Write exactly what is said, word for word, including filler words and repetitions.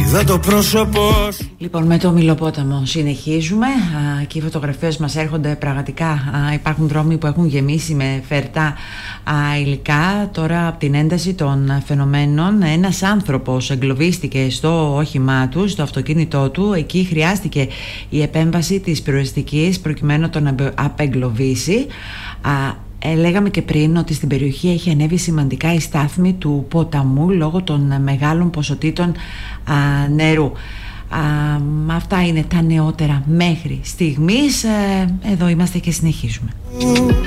είδα το πρόσωπο. Λοιπόν, με το Ομιλοπόταμο συνεχίζουμε. Α, και οι φωτογραφίες μας έρχονται πραγματικά. Α, υπάρχουν δρόμοι που έχουν γεμίσει με φερτά α, υλικά. Τώρα, από την ένταση των φαινομένων, ένας άνθρωπος εγκλωβίστηκε στο όχημά του, στο αυτοκίνητό του. Εκεί χρειάστηκε η επέμβαση της πυροσβεστικής προκειμένου να τον απεγκλωβίσει. Α, Ε, λέγαμε και πριν ότι στην περιοχή έχει ανέβει σημαντικά η στάθμη του ποταμού λόγω των μεγάλων ποσοτήτων α, νερού. Α, αυτά είναι τα νεότερα μέχρι στιγμής. Ε, εδώ είμαστε και συνεχίζουμε.